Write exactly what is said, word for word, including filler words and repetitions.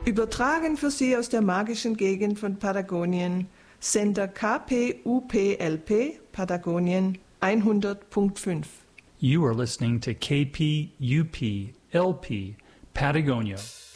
Übertragen für Sie aus der magischen Gegend von Patagonien, Sender K P U P L P, Patagonien hundert Komma fünf. You are listening to K P U P L P, Patagonia.